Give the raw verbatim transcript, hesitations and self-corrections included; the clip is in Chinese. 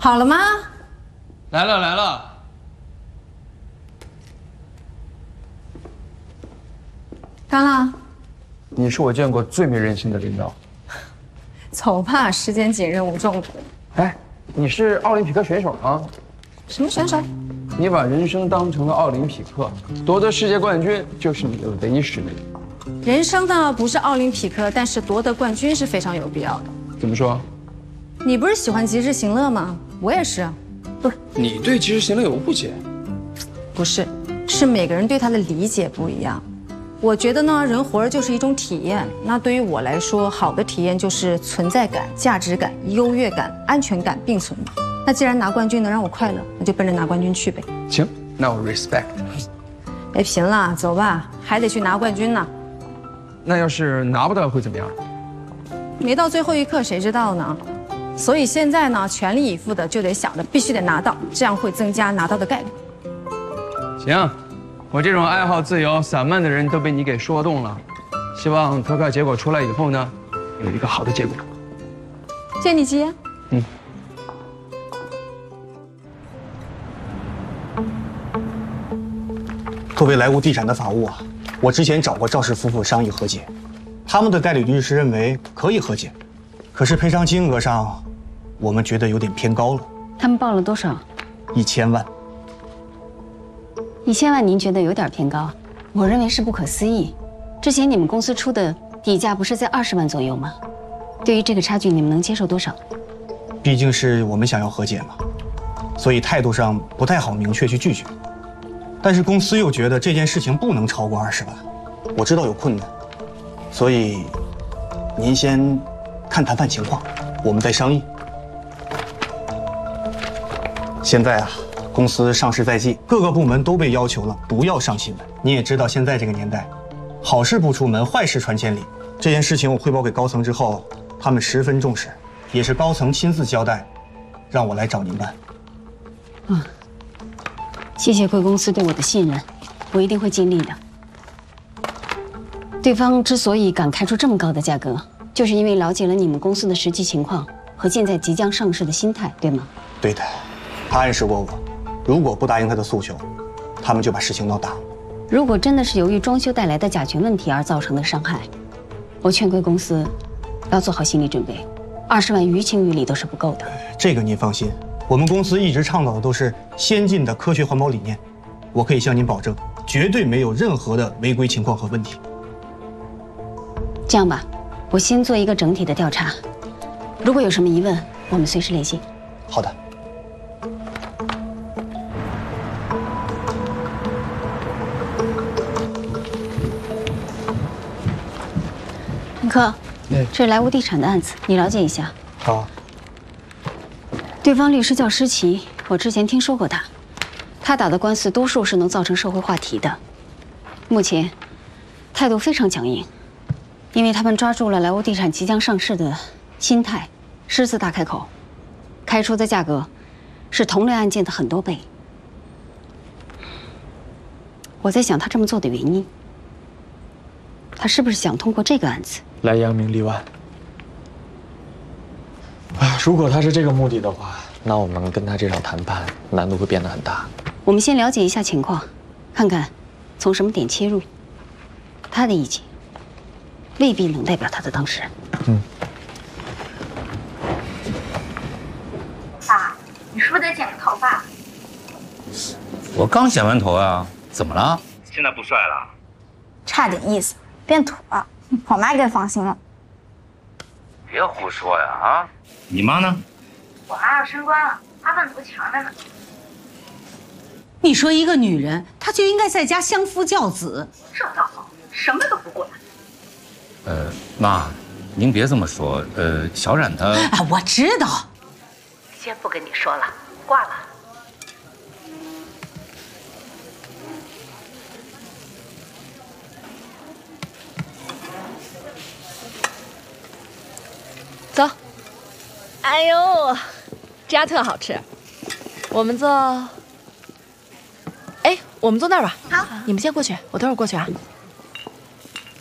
好了吗？ 来了来了。 干了。 你是我见过最没人性的领导。 走吧，时间紧，任务重。 哎，你是奥林匹克选手吗？ 什么选手？ 你把人生当成了奥林匹克，夺得世界冠军就是你的唯一使命。 人生呢不是奥林匹克，但是夺得冠军是非常有必要的。 怎么说？ 你不是喜欢及时行乐吗？我也是。 不是你对及时行乐有误解？ 不是，是每个人对它的理解不一样。我觉得呢，人活着就是一种体验。那对于我来说，好的体验就是存在感、价值感、优越感、安全感并存的。那既然拿冠军能让我快乐，那就奔着拿冠军去呗。 行，那我 respect。 别贫了，走吧，还得去拿冠军呢。 那要是拿不到会怎么样？ 没到最后一刻，谁知道呢？所以现在呢，全力以赴的就得想着必须得拿到，这样会增加拿到的概率。 行。我这种爱好自由、散漫的人都被你给说动了，希望投票结果出来以后呢，有一个好的结果。 借你吉言。嗯。 作为莱芜地产的法务啊，我之前找过赵氏夫妇商议和解，他们的代理律师认为可以和解，可是赔偿金额上，我们觉得有点偏高了。 他们报了多少？ 一千万。 一千万，您觉得有点偏高？我认为是不可思议。之前你们公司出的底价不是在二十万左右吗？对于这个差距，你们能接受多少？ 毕竟是我们想要和解嘛，所以态度上不太好明确去拒绝。但是公司又觉得这件事情不能超过二十万，我知道有困难，所以您先看谈判情况，我们再商议。现在啊。公司上市在即，各个部门都被要求了不要上新闻。你也知道，现在这个年代，好事不出门，坏事传千里。这件事情我汇报给高层之后，他们十分重视，也是高层亲自交代，让我来找您办。 嗯，谢谢贵公司对我的信任，我一定会尽力的。对方之所以敢开出这么高的价格，就是因为了解了你们公司的实际情况和现在即将上市的心态，对吗？ 对的，他暗示过我。如果不答应他的诉求，他们就把事情闹大。 如果真的是由于装修带来的甲醛问题而造成的伤害，我劝贵公司要做好心理准备，二十万于情于理都是不够的。 这个您放心，我们公司一直倡导的都是先进的科学环保理念，我可以向您保证，绝对没有任何的违规情况和问题。 这样吧，我先做一个整体的调查，如果有什么疑问，我们随时联系。 好的。 柯，这是莱芜地产的案子，你了解一下。 好。 对方律师叫施琪，我之前听说过他，他打的官司多数是能造成社会话题的。目前态度非常强硬，因为他们抓住了莱芜地产即将上市的心态，狮子大开口，开出的价格是同类案件的很多倍。我在想他这么做的原因，他是不是想通过这个案子来扬名立万？啊，如果他是这个目的的话，那我们跟他这场谈判难度会变得很大。 我们先了解一下情况，看看从什么点切入。他的意见未必能代表他的当事人。 嗯。 爸，你是不是得剪个头发？ 我刚剪完头啊，怎么了？ 现在不帅了？差点意思，变土了。我妈更放心了。 别胡说呀啊！你妈呢？ 我妈要升官了，她份头强着呢。 你说一个女人，她就应该在家相夫教子。 这倒好，什么都不管。 呃，妈，您别这么说。呃，小冉她…… 啊，我知道。 先不跟你说了，挂了。 走。哎呦，这家特好吃，我们坐。哎，我们坐那儿吧。 好， 你们先过去，我等会儿过去啊。